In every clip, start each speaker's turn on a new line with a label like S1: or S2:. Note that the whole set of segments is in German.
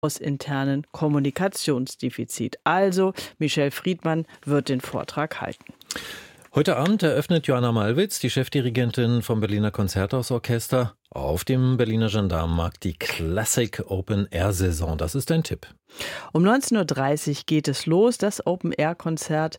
S1: internen Kommunikationsdefizit. Also, Michelle Friedmann wird den Vortrag halten.
S2: Heute Abend eröffnet Joanna Malwitz, die Chefdirigentin vom Berliner Konzerthausorchester, auf dem Berliner Gendarmenmarkt die Classic Open-Air-Saison. Das ist ein Tipp.
S1: Um 19.30 Uhr geht es los, das Open-Air-Konzert.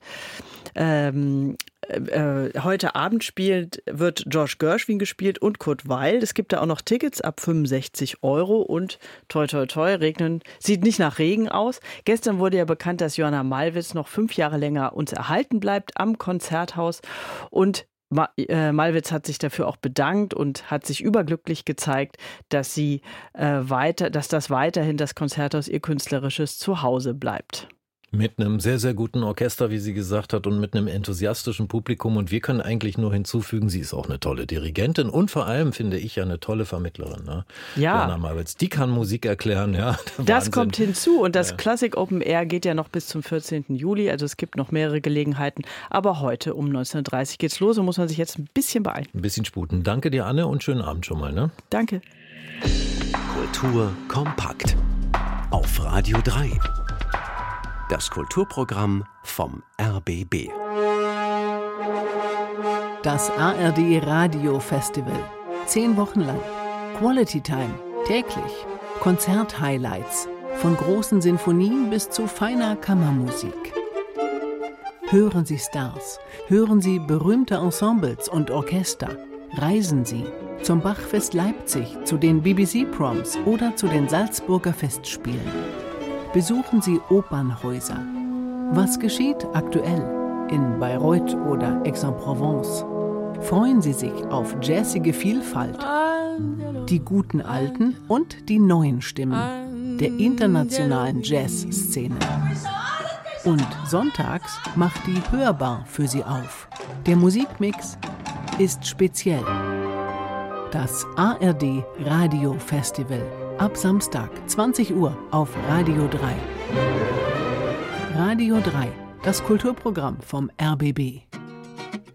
S1: Heute Abend wird George Gershwin gespielt und Kurt Weill. Es gibt da auch noch Tickets ab 65 € und toi toi toi, sieht nicht nach Regen aus. Gestern wurde ja bekannt, dass Joanna Malwitz noch 5 Jahre länger uns erhalten bleibt am Konzerthaus, und Malwitz hat sich dafür auch bedankt und hat sich überglücklich gezeigt, dass das weiterhin das Konzerthaus ihr künstlerisches Zuhause bleibt.
S2: Mit einem sehr, sehr guten Orchester, wie sie gesagt hat, und mit einem enthusiastischen Publikum. Und wir können eigentlich nur hinzufügen, sie ist auch eine tolle Dirigentin und vor allem, finde ich, eine tolle Vermittlerin. Ne?
S1: Ja.
S2: Joanna Malwitz, die kann Musik erklären. Ja,
S1: das kommt hinzu, und das Classic Open Air geht ja noch bis zum 14. Juli. Also es gibt noch mehrere Gelegenheiten. Aber heute um 19.30 Uhr geht's los und muss man sich jetzt ein bisschen beeilen.
S2: Ein bisschen sputen. Danke dir, Anne, und schönen Abend schon mal. Ne?
S1: Danke.
S3: Kultur kompakt auf Radio 3. Das Kulturprogramm vom RBB.
S4: Das ARD Radio Festival. 10 Wochen lang. Quality Time. Täglich. Konzert-Highlights. Von großen Sinfonien bis zu feiner Kammermusik. Hören Sie Stars. Hören Sie berühmte Ensembles und Orchester. Reisen Sie zum Bachfest Leipzig, zu den BBC Proms oder zu den Salzburger Festspielen. Besuchen Sie Opernhäuser. Was geschieht aktuell in Bayreuth oder Aix-en-Provence? Freuen Sie sich auf jazzige Vielfalt, die guten alten und die neuen Stimmen der internationalen Jazzszene. Und sonntags macht die Hörbar für Sie auf. Der Musikmix ist speziell. Das ARD Radio Festival. Ab Samstag, 20 Uhr auf Radio 3. Radio 3, das Kulturprogramm vom RBB.